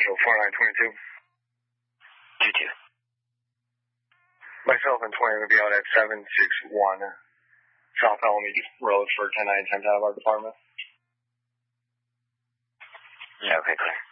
Central 4922. 22. Myself and 20 will be out at 761 South Alameda Road for 10-9 10 out of our department. Yeah, okay, clear.